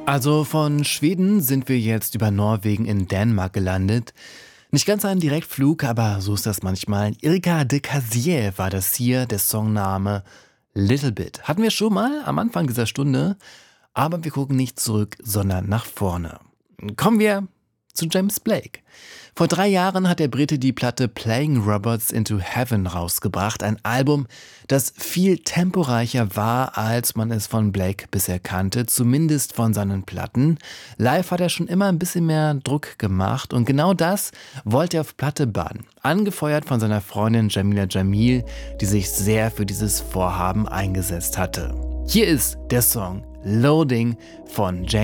Also von Schweden sind wir jetzt über Norwegen in Dänemark gelandet. Nicht ganz ein Direktflug, aber so ist das manchmal. Ilka de Casier war das hier, der Songname Little Bit. Hatten wir schon mal am Anfang dieser Stunde, aber wir gucken nicht zurück, sondern nach vorne. Kommen wir zu James Blake. Vor 3 Jahren hat der Brite die Platte Playing Robots into Heaven rausgebracht. Ein Album, das viel temporeicher war, als man es von Blake bisher kannte, zumindest von seinen Platten. Live hat er schon immer ein bisschen mehr Druck gemacht und genau das wollte er auf Platte bannen. Angefeuert von seiner Freundin Jamila Jamil, die sich sehr für dieses Vorhaben eingesetzt hatte. Hier ist der Song Loading von James